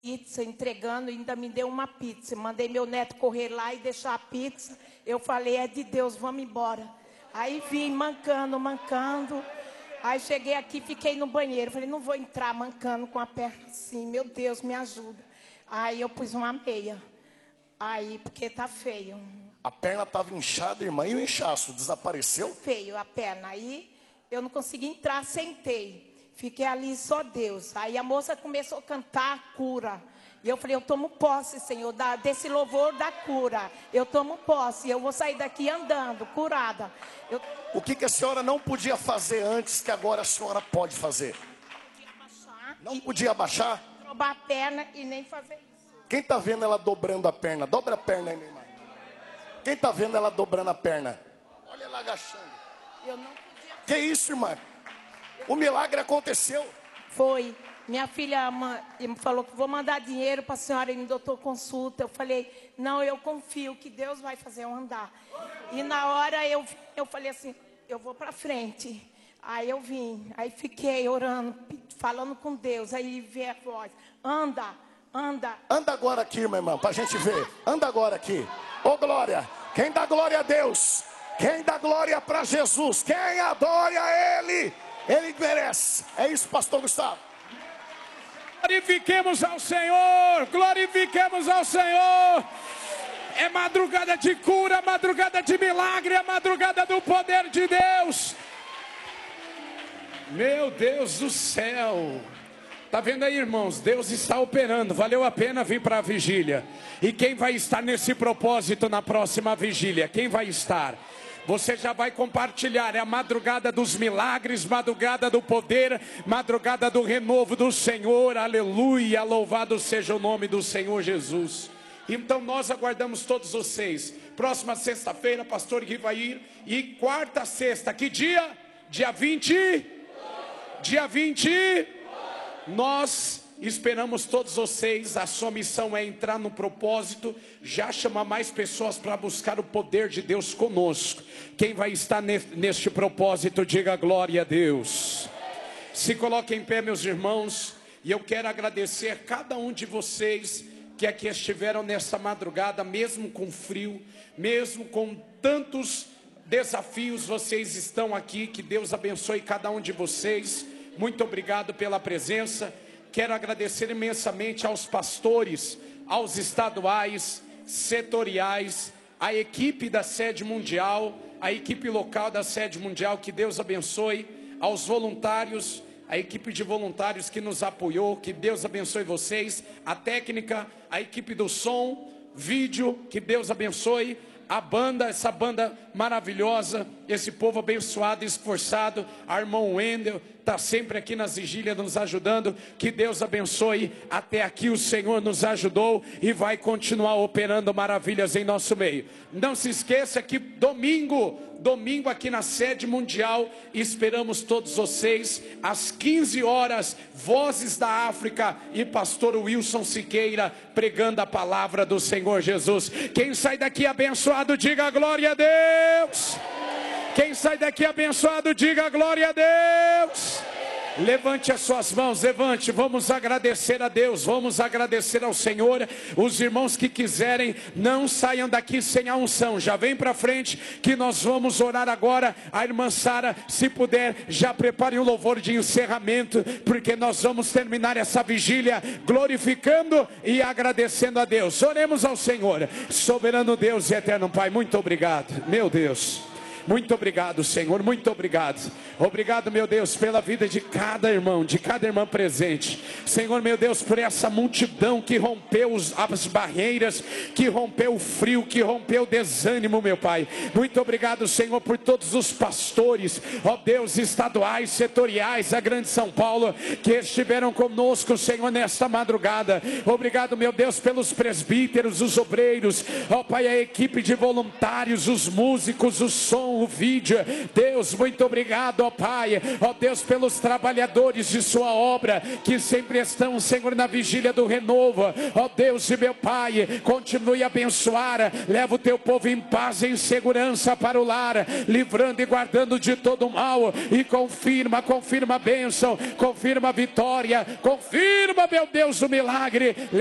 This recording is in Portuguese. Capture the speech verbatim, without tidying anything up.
pizza, entregando, ainda me deu uma pizza. Mandei meu neto correr lá e deixar a pizza. Eu falei, é de Deus, vamos embora. Aí vim mancando, mancando. Aí cheguei aqui, fiquei no banheiro. Falei, não vou entrar mancando com a perna assim. Meu Deus, me ajuda. Aí eu pus uma meia. Aí, porque tá feio. A perna estava inchada, irmã, e o inchaço desapareceu? Feio a perna. Aí eu não consegui entrar, sentei. Fiquei ali, só Deus. Aí a moça começou a cantar a cura. E eu falei, eu tomo posse, Senhor, da, desse louvor da cura. Eu tomo posse, eu vou sair daqui andando, curada. Eu... O que, que a senhora não podia fazer antes que agora a senhora pode fazer? Não podia abaixar? Trobar a perna e nem fazer isso. Quem está vendo ela dobrando a perna? Dobra a perna aí, minha irmã. Quem está vendo ela dobrando a perna? Olha ela agachando. Eu não podia. Que isso, irmã? O milagre aconteceu. Foi. Minha filha me falou que vou mandar dinheiro para a senhora ir no doutor consulta. Eu falei, não, eu confio que Deus vai fazer eu andar. E na hora eu, eu falei assim, eu vou para frente. Aí eu vim, aí fiquei orando, falando com Deus. Aí veio a voz, anda, anda. Anda agora aqui, minha irmã, para a gente ver. Anda agora aqui. Ô glória, quem dá glória a Deus? Quem dá glória para Jesus? Quem adora a Ele? Ele merece. É isso, pastor Gustavo. Glorifiquemos ao Senhor, glorifiquemos ao Senhor. É madrugada de cura, madrugada de milagre, é madrugada do poder de Deus. Meu Deus do céu. Tá vendo aí, irmãos? Deus está operando. Valeu a pena vir para a vigília. E quem vai estar nesse propósito na próxima vigília? Quem vai estar? Você já vai compartilhar, é a madrugada dos milagres, madrugada do poder, madrugada do renovo do Senhor, aleluia, louvado seja o nome do Senhor Jesus. Então nós aguardamos todos vocês, próxima sexta-feira, pastor Gui vai ir, e quarta, sexta, que dia? Dia vinte, dia vinte, nós esperamos todos vocês. A sua missão é entrar no propósito, já chamar mais pessoas para buscar o poder de Deus conosco. Quem vai estar neste propósito, diga glória a Deus. Se coloque em pé, meus irmãos, e eu quero agradecer a cada um de vocês que aqui estiveram nessa madrugada, mesmo com frio, mesmo com tantos desafios, vocês estão aqui. Que Deus abençoe cada um de vocês. Muito obrigado pela presença. Quero agradecer imensamente aos pastores, aos estaduais, setoriais, a equipe da sede mundial, a equipe local da sede mundial, que Deus abençoe, aos voluntários, a equipe de voluntários que nos apoiou, que Deus abençoe vocês, a técnica, a equipe do som, vídeo, que Deus abençoe, a banda, essa banda maravilhosa, esse povo abençoado e esforçado, a irmã Wendel, está sempre aqui nas vigílias nos ajudando. Que Deus abençoe. Até aqui o Senhor nos ajudou e vai continuar operando maravilhas em nosso meio. Não se esqueça que domingo, domingo aqui na sede mundial, esperamos todos vocês às quinze horas, Vozes da África e pastor Wilson Siqueira pregando a palavra do Senhor Jesus. Quem sai daqui abençoado, diga glória a Deus. Quem sai daqui abençoado, diga glória a Deus. Levante as suas mãos, levante, vamos agradecer a Deus, vamos agradecer ao Senhor. Os irmãos que quiserem, não saiam daqui sem a unção, já vem para frente que nós vamos orar agora. A irmã Sara, se puder, já prepare um louvor de encerramento, porque nós vamos terminar essa vigília glorificando e agradecendo a Deus. Oremos ao Senhor. Soberano Deus e eterno Pai, muito obrigado, meu Deus. Muito obrigado, Senhor, muito obrigado. Obrigado, meu Deus, pela vida de cada irmão, de cada irmã presente. Senhor, meu Deus, por essa multidão que rompeu os, as barreiras, que rompeu o frio, que rompeu o desânimo, meu Pai. Muito obrigado, Senhor, por todos os pastores, ó Deus, estaduais, setoriais, da Grande São Paulo, que estiveram conosco, Senhor, nesta madrugada. Obrigado, meu Deus, pelos presbíteros, os obreiros, ó Pai, a equipe de voluntários, os músicos, os sons, o vídeo. Deus, muito obrigado, ó Pai, ó Deus, pelos trabalhadores de sua obra, que sempre estão, Senhor, na vigília do renovo. Ó Deus e meu Pai, continue a abençoar, leva o teu povo em paz, em segurança para o lar, livrando e guardando de todo mal, e confirma, confirma a bênção, confirma a vitória, confirma, meu Deus, o milagre.